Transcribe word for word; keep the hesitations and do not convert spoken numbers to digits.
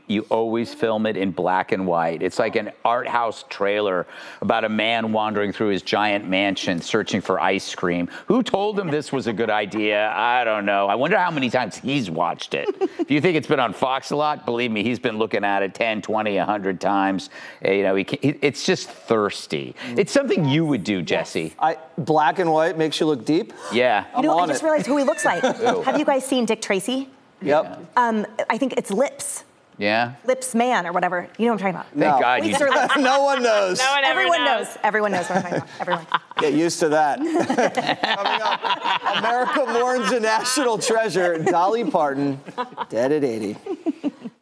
you always film it in black and white. It's like an art house trailer about a man wandering through his giant mansion searching for ice cream. Who told him this was a good idea? I don't know. I wonder how many times he's watched it. If you think it's been on Fox a lot, believe me, he's been looking at it ten, twenty, one hundred times. You know, he, it's just thirsty. It's something you would do, Jesse. I, black and white makes you look deep? Yeah. You know, I just it. realized who he looks like. Have you guys seen Dick Tracy? Yep. Um, I think it's Lips. Yeah. Lips Man or whatever. You know what I'm talking about. Thank No. God you Lisa Lips. No one knows. No one ever Everyone knows. knows. Everyone knows what I'm talking about. Everyone. Get used to that. Coming up, America mourns a national treasure, Dolly Parton, dead at eighty.